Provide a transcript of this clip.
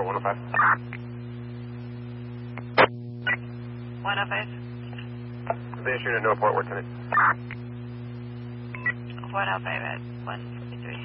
105. 105. Finish unit, no report, we're 10. 105 at 143.